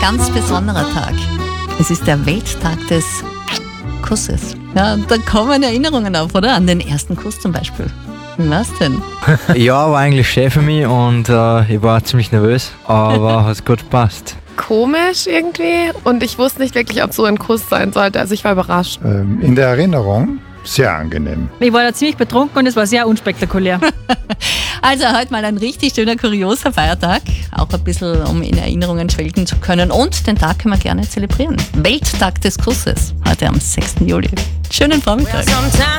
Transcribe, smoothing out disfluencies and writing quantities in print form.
ganz besonderer Tag. Es ist der Welttag des Kusses. Ja, und da kommen Erinnerungen auf, oder? An den ersten Kuss zum Beispiel. Wie war's denn? Ja, war eigentlich schön für mich und ich war ziemlich nervös, aber hat gut gepasst. Komisch irgendwie und ich wusste nicht wirklich, ob so ein Kuss sein sollte. Also ich war überrascht. In der Erinnerung sehr angenehm. Ich war da ziemlich betrunken und es war sehr unspektakulär. Also heute mal ein richtig schöner, kurioser Feiertag. Auch ein bisschen, um in Erinnerungen schwelgen zu können. Und den Tag können wir gerne zelebrieren. Welttag des Kusses. Heute am 6. Juli. Schönen Vormittag.